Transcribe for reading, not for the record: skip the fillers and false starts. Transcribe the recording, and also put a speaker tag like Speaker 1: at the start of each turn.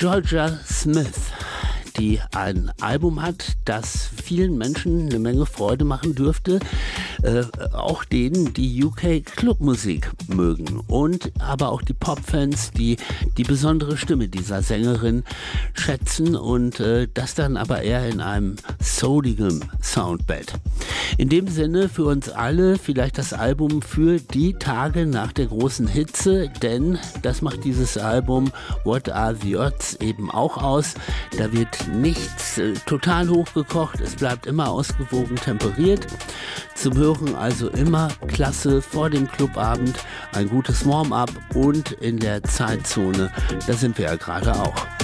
Speaker 1: Jorja Smith, die ein Album hat, das vielen Menschen eine Menge Freude machen dürfte, auch denen, die UK-Clubmusik mögen und aber auch die Popfans, die die besondere Stimme dieser Sängerin schätzen und das dann aber eher in einem souligem Soundbed. In dem Sinne für uns alle vielleicht das Album für die Tage nach der großen Hitze, denn das macht dieses Album What Are the Odds eben auch aus. Da wird nichts total hochgekocht, es bleibt immer ausgewogen temperiert. Zum Hören also immer klasse vor dem Clubabend, ein gutes Warm-up und in der Zeitzone, da sind wir ja gerade auch.